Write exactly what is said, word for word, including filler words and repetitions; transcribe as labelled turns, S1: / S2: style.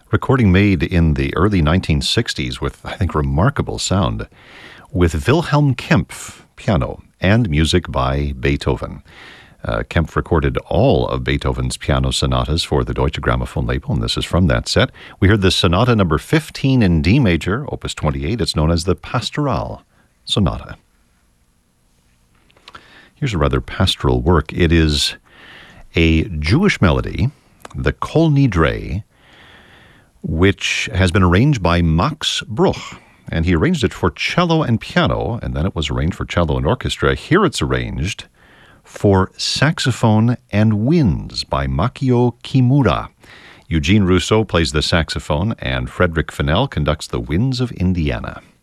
S1: Recording made in the early nineteen sixties with, I think, remarkable sound, with Wilhelm Kempff, piano, and music by Beethoven. Uh, Kempff recorded all of Beethoven's piano sonatas for the Deutsche Grammophon label, and this is from that set. We heard the sonata number fifteen in D major, opus twenty-eight. It's known as the Pastoral Sonata. Here's a rather pastoral work. It is a Jewish melody, the Kol Nidre, which has been arranged by Max Bruch. And he arranged it for cello and piano, and then it was arranged for cello and orchestra. Here it's arranged for saxophone and winds by Makio Kimura. Eugene Rousseau plays the saxophone, and Frederick Fennell conducts the Winds of Indiana.